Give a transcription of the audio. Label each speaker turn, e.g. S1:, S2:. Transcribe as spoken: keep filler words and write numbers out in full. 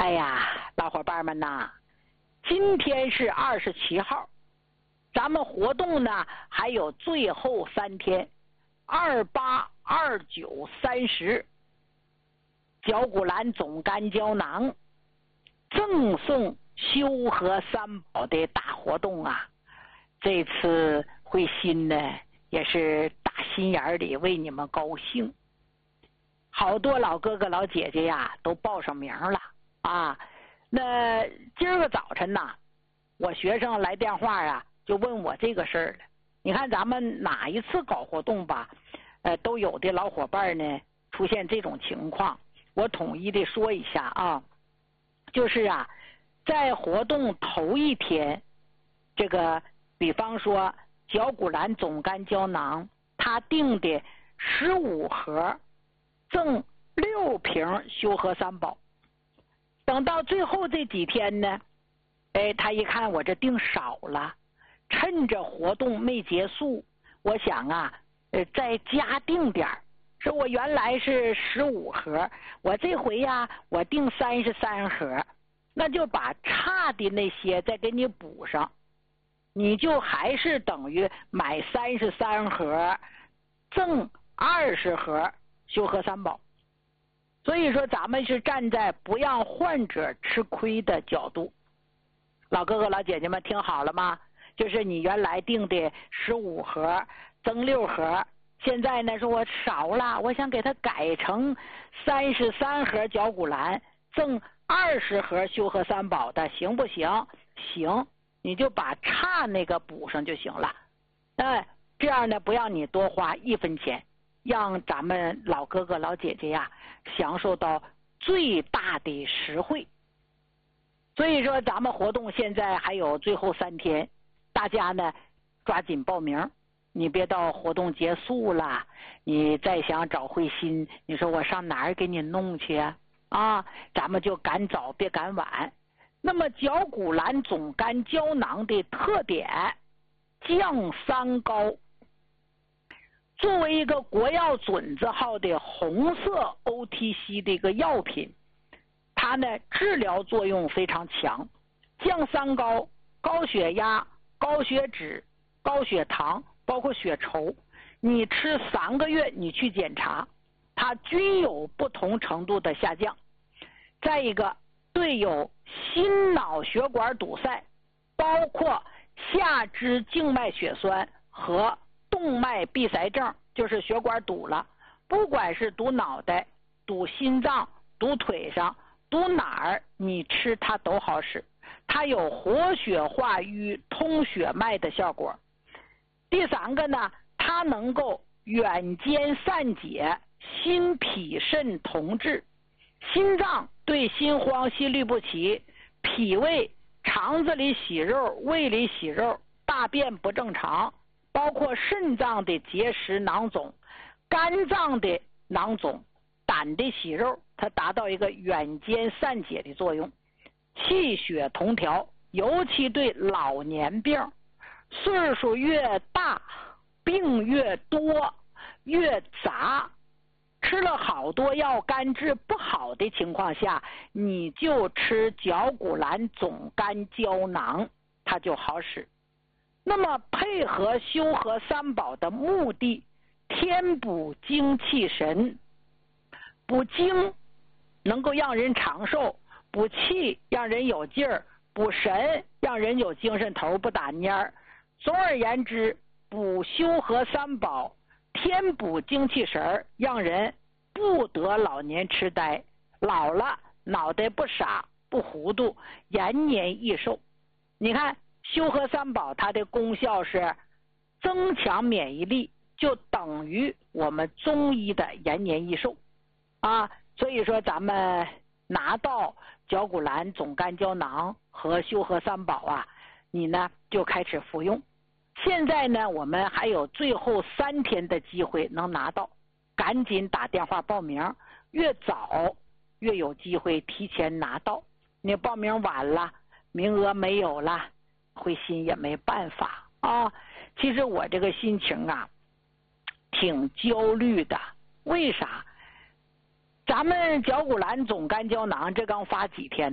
S1: 哎呀，老伙伴们呐，今天是二十七号，咱们活动呢还有最后三天，二八、二九、三十，绞骨蓝总干胶囊赠送修和三宝的大活动啊！这次慧心呢也是打心眼里为你们高兴，好多老哥哥老姐姐呀都报上名了啊。那今儿个早晨呐，我学生来电话啊，就问我这个事儿了。你看咱们哪一次搞活动吧，呃，都有的老伙伴呢出现这种情况，我统一的说一下啊，就是啊，在活动头一天，这个比方说绞骨蓝总干胶囊，他定的十五盒赠六瓶修和三宝。等到最后这几天呢，哎，他一看我这订少了，趁着活动没结束，我想啊，呃，再加订点儿。说我原来是十五盒，我这回呀，我订三十三盒，那就把差的那些再给你补上，你就还是等于买三十三盒，赠二十盒修和三宝。所以说咱们是站在不让患者吃亏的角度。老哥哥老姐姐们听好了吗？就是你原来订的十五盒增六盒，现在呢说我少了，我想给它改成三十三盒绞骨蓝赠二十盒修和三宝的，行不行？行，你就把差那个补上就行了。哎，这样呢不让你多花一分钱，让咱们老哥哥老姐姐呀享受到最大的实惠。所以说咱们活动现在还有最后三天，大家呢抓紧报名，你别到活动结束了，你再想找慧心，你说我上哪儿给你弄去啊？啊，咱们就赶早别赶晚。那么绞骨蓝总干胶囊的特点，降三高。作为一个国药准字号的红色 O T C 的一个药品，它呢治疗作用非常强，降三高，高血压、高血脂、高血糖，包括血稠，你吃三个月你去检查，它均有不同程度的下降。再一个，对有心脑血管堵塞，包括下肢静脉血栓和动脉闭塞症，就是血管堵了，不管是堵脑袋、堵心脏、堵腿上、堵哪儿，你吃它都好使，它有活血化瘀、通血脉的效果。第三个呢，它能够远间散解，心脾肾同治。心脏对心慌、心律不齐，脾胃肠子里息肉、胃里息肉、大便不正常，包括肾脏的结石囊肿、肝脏的囊肿、胆的息肉，它达到一个远间散解的作用。气血同调，尤其对老年病，岁数越大病越多越杂，吃了好多药肝治不好的情况下，你就吃绞骨蓝总干胶囊，它就好使。那么配合修和三宝的目的，添补精气神，补精能够让人长寿，补气让人有劲儿，补神让人有精神头不打蔫儿。总而言之，补修和三宝添补精气神，让人不得老年痴呆，老了脑袋不傻不糊涂，延年益寿。你看修和三宝它的功效是增强免疫力，就等于我们中医的延年益寿啊。所以说咱们拿到绞骨蓝总干胶囊和修和三宝啊，你呢就开始服用。现在呢我们还有最后三天的机会能拿到，赶紧打电话报名，越早越有机会提前拿到。你报名晚了，名额没有了，慧心也没办法啊。其实我这个心情啊挺焦虑的，为啥？咱们绞骨蓝总干胶囊这刚发几天